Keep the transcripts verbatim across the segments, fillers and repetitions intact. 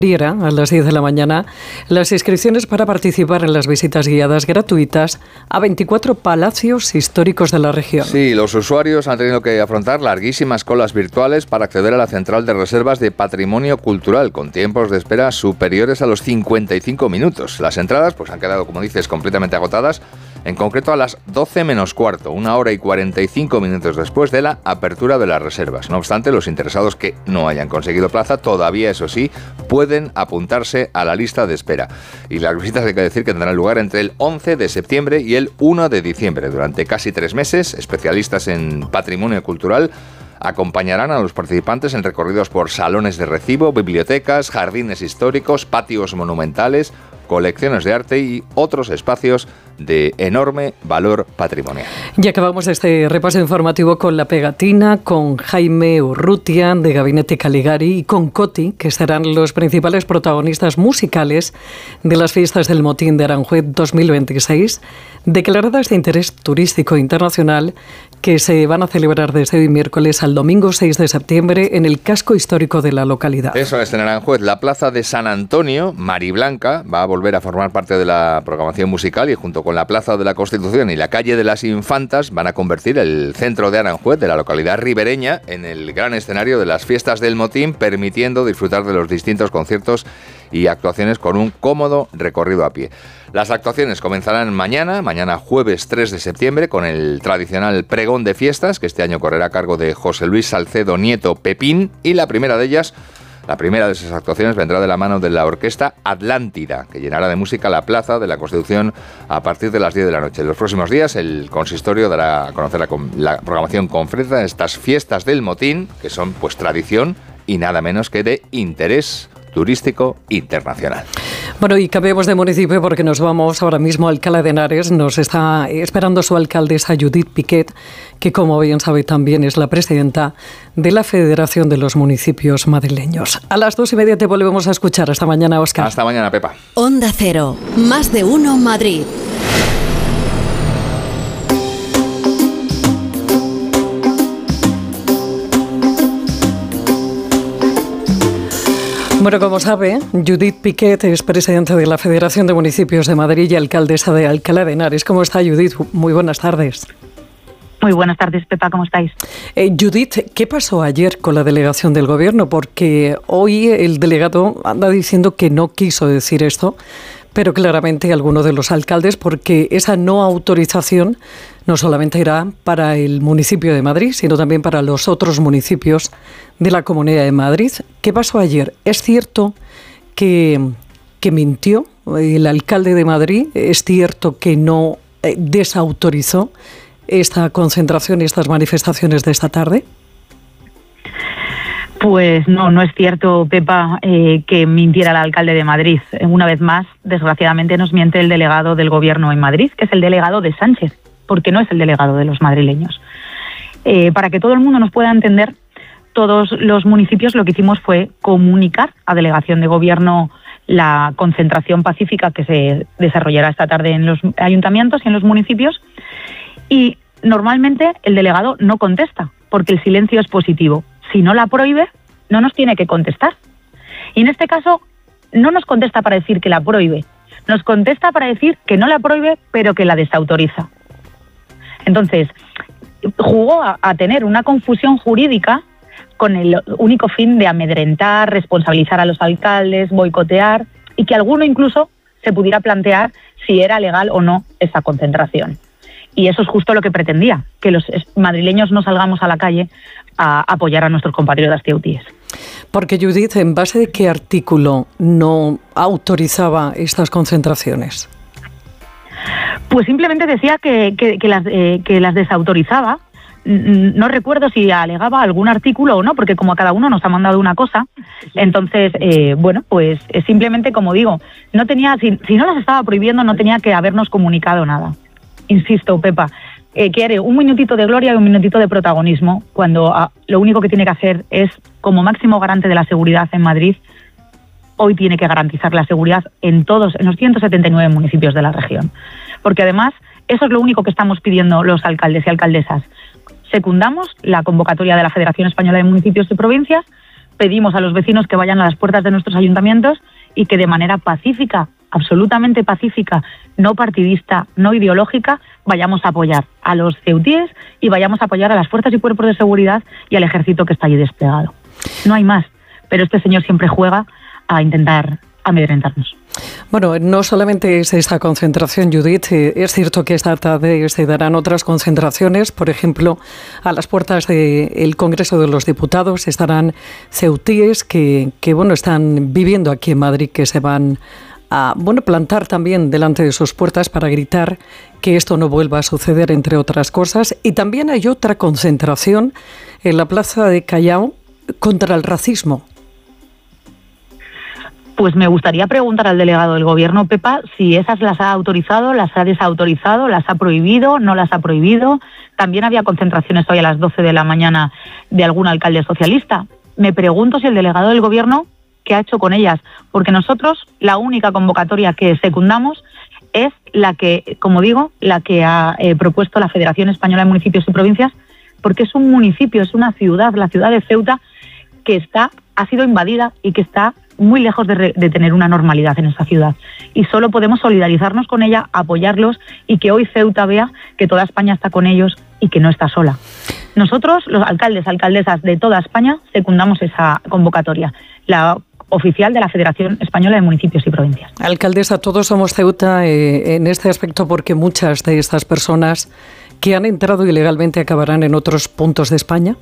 A las diez de la mañana, las inscripciones para participar en las visitas guiadas gratuitas a veinticuatro palacios históricos de la región. Sí, los usuarios han tenido que afrontar larguísimas colas virtuales para acceder a la central de reservas de patrimonio cultural, con tiempos de espera superiores a los cincuenta y cinco minutos. Las entradas pues han quedado, como dices, completamente agotadas, en concreto a las doce menos cuarto, una hora y cuarenta y cinco minutos después de la apertura de las reservas. No obstante, los interesados que no hayan conseguido plaza, todavía, eso sí, pueden apuntarse a la lista de espera. Y las visitas, hay que decir, que tendrán lugar entre el once de septiembre y el uno de diciembre. Durante casi tres meses, especialistas en patrimonio cultural acompañarán a los participantes en recorridos por salones de recibo, bibliotecas, jardines históricos, patios monumentales, colecciones de arte y otros espacios de enorme valor patrimonial. Y acabamos este repaso informativo con La Pegatina, con Jaime Urrutia de Gabinete Caligari y con Coti, que serán los principales protagonistas musicales de las fiestas del Motín de Aranjuez dos mil veintiséis, declaradas de interés turístico internacional, que se van a celebrar desde hoy miércoles al domingo seis de septiembre en el casco histórico de la localidad. Eso es, en Aranjuez. La plaza de San Antonio, Mariblanca, va a volver a formar parte de la programación musical y junto con la Plaza de la Constitución y la calle de las Infantas van a convertir el centro de Aranjuez, de la localidad ribereña, en el gran escenario de las fiestas del Motín, permitiendo disfrutar de los distintos conciertos y actuaciones con un cómodo recorrido a pie. Las actuaciones comenzarán mañana, mañana jueves tres de septiembre, con el tradicional pregón de fiestas, que este año correrá a cargo de José Luis Salcedo Nieto Pepín, y la primera de ellas, la primera de esas actuaciones, vendrá de la mano de la orquesta Atlántida, que llenará de música la Plaza de la Constitución a partir de las diez de la noche. En los próximos días, el consistorio dará a conocer la, la programación completa de estas fiestas del Motín, que son pues tradición y nada menos que de interés turístico internacional. Bueno, y cambiemos de municipio porque nos vamos ahora mismo a Alcalá de Henares. Nos está esperando su alcaldesa Judith Piquet, que como bien sabe también es la presidenta de la Federación de los Municipios Madrileños. A las dos y media te volvemos a escuchar. Hasta mañana, Óscar. Hasta mañana, Pepa. Onda Cero, más de uno Madrid. Bueno, como sabe, Judith Piquet es presidenta de la Federación de Municipios de Madrid y alcaldesa de Alcalá de Henares. ¿Cómo está, Judith? Muy buenas tardes. Muy buenas tardes, Pepa, ¿cómo estáis? Eh, Judith, ¿qué pasó ayer con la delegación del Gobierno? Porque hoy el delegado anda diciendo que no quiso decir esto, pero claramente alguno de los alcaldes, porque esa no autorización no solamente era para el municipio de Madrid, sino también para los otros municipios de la Comunidad de Madrid. ¿Qué pasó ayer? ¿Es cierto que, que mintió el alcalde de Madrid? ¿Es cierto que no eh, desautorizó esta concentración y estas manifestaciones de esta tarde? Pues no, no es cierto, Pepa, eh, que mintiera el alcalde de Madrid. Una vez más, desgraciadamente, nos miente el delegado del Gobierno en Madrid, que es el delegado de Sánchez, porque no es el delegado de los madrileños. Eh, para que todo el mundo nos pueda entender, todos los municipios lo que hicimos fue comunicar a Delegación de Gobierno la concentración pacífica que se desarrollará esta tarde en los ayuntamientos y en los municipios, y normalmente el delegado no contesta, porque el silencio es positivo. Si no la prohíbe, no nos tiene que contestar. Y en este caso, no nos contesta para decir que la prohíbe, nos contesta para decir que no la prohíbe, pero que la desautoriza. Entonces, jugó a, a tener una confusión jurídica con el único fin de amedrentar, responsabilizar a los alcaldes, boicotear, y que alguno incluso se pudiera plantear si era legal o no esa concentración. Y eso es justo lo que pretendía, que los madrileños no salgamos a la calle a apoyar a nuestros compatriotas ceutíes. Porque, Judith, ¿en base de qué artículo no autorizaba estas concentraciones? Pues simplemente decía que, que, que, las, eh, que las desautorizaba. No recuerdo si alegaba algún artículo o no, porque como a cada uno nos ha mandado una cosa, entonces, eh, bueno, pues simplemente, como digo, no tenía, si, si no las estaba prohibiendo, no tenía que habernos comunicado nada. Insisto, Pepa, eh, quiere un minutito de gloria y un minutito de protagonismo, cuando ah, lo único que tiene que hacer es, como máximo garante de la seguridad en Madrid, hoy tiene que garantizar la seguridad en todos, en los ciento setenta y nueve municipios de la región. Porque además, eso es lo único que estamos pidiendo los alcaldes y alcaldesas. Secundamos la convocatoria de la Federación Española de Municipios y Provincias, pedimos a los vecinos que vayan a las puertas de nuestros ayuntamientos y que de manera pacífica, absolutamente pacífica, no partidista, no ideológica, vayamos a apoyar a los ceutíes y vayamos a apoyar a las fuerzas y cuerpos de seguridad y al ejército que está allí desplegado. No hay más, pero este señor siempre juega a intentar amedrentarnos. Bueno, no solamente es esta concentración, Judith, eh, es cierto que esta tarde se darán otras concentraciones, por ejemplo, a las puertas del Congreso de los Diputados estarán ceutíes que, que bueno, están viviendo aquí en Madrid, que se van a bueno, plantar también delante de sus puertas para gritar que esto no vuelva a suceder, entre otras cosas. Y también hay otra concentración en la Plaza de Callao contra el racismo. Pues me gustaría preguntar al delegado del Gobierno, Pepa, si esas las ha autorizado, las ha desautorizado, las ha prohibido, no las ha prohibido. También había concentraciones hoy a las doce de la mañana de algún alcalde socialista. Me pregunto si el delegado del Gobierno, ¿qué ha hecho con ellas? Porque nosotros la única convocatoria que secundamos es la que, como digo, la que ha eh, propuesto la Federación Española de Municipios y Provincias, porque es un municipio, es una ciudad, la ciudad de Ceuta, que está, ha sido invadida y que está muy lejos de, re, de tener una normalidad en esa ciudad. Y solo podemos solidarizarnos con ella, apoyarlos y que hoy Ceuta vea que toda España está con ellos y que no está sola. Nosotros, los alcaldes, alcaldesas de toda España, secundamos esa convocatoria, la oficial de la Federación Española de Municipios y Provincias. Alcaldesa, todos somos Ceuta eh, en este aspecto porque muchas de estas personas que han entrado ilegalmente acabarán en otros puntos de España.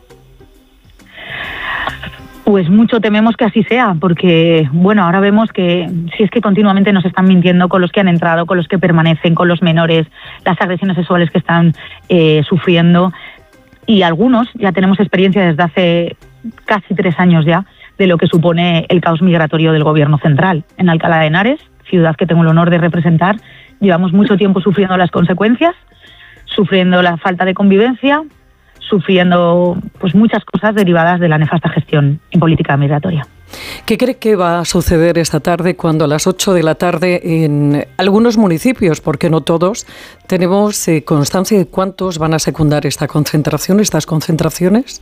Pues mucho tememos que así sea, porque bueno, ahora vemos que si es que continuamente nos están mintiendo con los que han entrado, con los que permanecen, con los menores, las agresiones sexuales que están eh, sufriendo, y algunos ya tenemos experiencia desde hace casi tres años ya de lo que supone el caos migratorio del Gobierno central. En Alcalá de Henares, ciudad que tengo el honor de representar, llevamos mucho tiempo sufriendo las consecuencias, sufriendo la falta de convivencia, sufriendo pues muchas cosas derivadas de la nefasta gestión en política migratoria. ¿Qué cree que va a suceder esta tarde cuando a las ocho de la tarde en algunos municipios, porque no todos, tenemos eh, constancia de cuántos van a secundar esta concentración, estas concentraciones?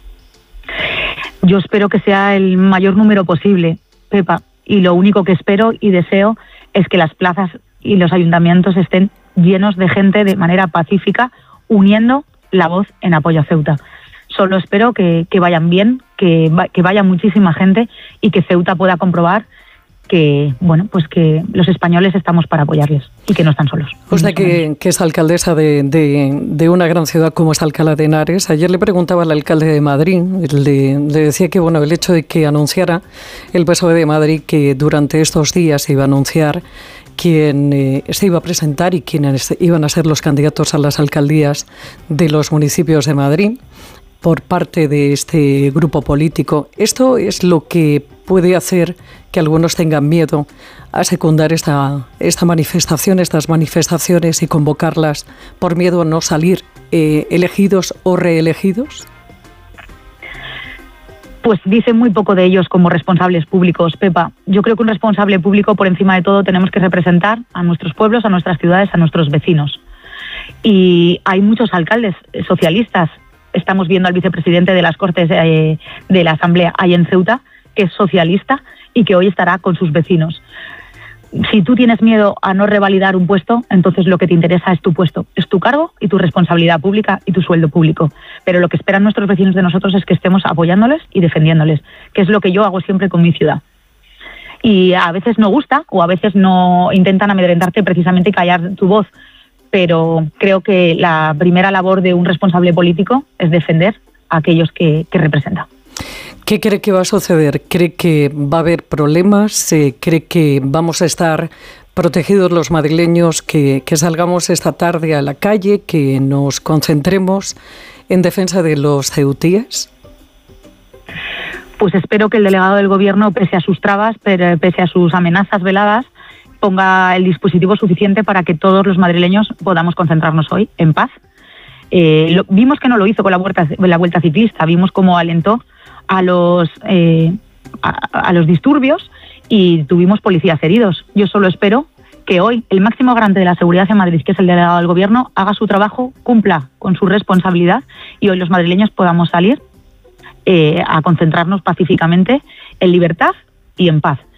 Yo espero que sea el mayor número posible, Pepa, y lo único que espero y deseo es que las plazas y los ayuntamientos estén llenos de gente de manera pacífica, uniendo la voz en apoyo a Ceuta. Solo espero que, que vayan bien, que, va, que vaya muchísima gente y que Ceuta pueda comprobar que bueno, pues que los españoles estamos para apoyarles y que no están solos. Usted que, que es alcaldesa de, de, de una gran ciudad como es Alcalá de Henares, ayer le preguntaba al alcalde de Madrid, le, le decía que bueno, el hecho de que anunciara el P S O E de Madrid que durante estos días se iba a anunciar quién eh, se iba a presentar y quiénes iban a ser los candidatos a las alcaldías de los municipios de Madrid por parte de este grupo político. Esto es lo que puede hacer que algunos tengan miedo a secundar esta, esta manifestación, estas manifestaciones y convocarlas por miedo a no salir eh, elegidos o reelegidos. Pues dice muy poco de ellos como responsables públicos, Pepa. Yo creo que un responsable público, por encima de todo, tenemos que representar a nuestros pueblos, a nuestras ciudades, a nuestros vecinos. Y hay muchos alcaldes socialistas. Estamos viendo al vicepresidente de las Cortes eh, de la Asamblea ahí en Ceuta, que es socialista y que hoy estará con sus vecinos. Si tú tienes miedo a no revalidar un puesto, entonces lo que te interesa es tu puesto, es tu cargo y tu responsabilidad pública y tu sueldo público. Pero lo que esperan nuestros vecinos de nosotros es que estemos apoyándoles y defendiéndoles, que es lo que yo hago siempre con mi ciudad. Y a veces no gusta o a veces no intentan amedrentarte precisamente y callar tu voz, pero creo que la primera labor de un responsable político es defender a aquellos que, que representa. ¿Qué cree que va a suceder? ¿Cree que va a haber problemas? ¿Cree que vamos a estar protegidos los madrileños, que, que salgamos esta tarde a la calle, que nos concentremos en defensa de los ceutíes? Pues espero que el delegado del Gobierno, pese a sus trabas, pero pese a sus amenazas veladas, ponga el dispositivo suficiente para que todos los madrileños podamos concentrarnos hoy en paz. Eh, lo, vimos que no lo hizo con la vuelta, la vuelta ciclista, vimos cómo alentó a los, eh, a, a los disturbios y tuvimos policías heridos. Yo solo espero que hoy el máximo garante de la seguridad en Madrid, que es el delegado del Gobierno, haga su trabajo, cumpla con su responsabilidad y hoy los madrileños podamos salir eh, a concentrarnos pacíficamente en libertad y en paz.